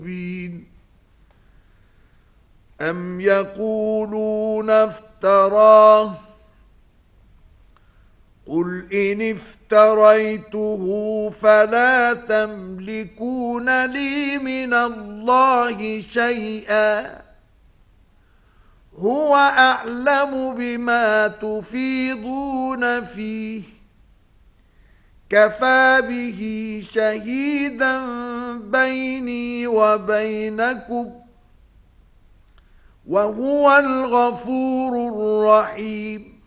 أم يقولون افتراه قل إن افتريته فلا تملكون لي من الله شيئا هو أعلم بما تفيضون فيه كفى به شهيدا بيني وبينكم وهو الغفور الرحيم